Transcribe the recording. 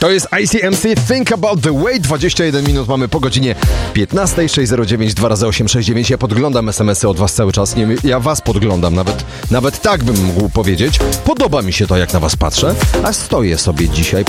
To jest ICMC, Think About The Way. 21 minut mamy po godzinie 15. 609 2x869. Ja podglądam SMS-y od was cały czas. Nie, ja was podglądam, nawet tak bym mógł powiedzieć. Podoba mi się to, jak na was patrzę. A stoję sobie dzisiaj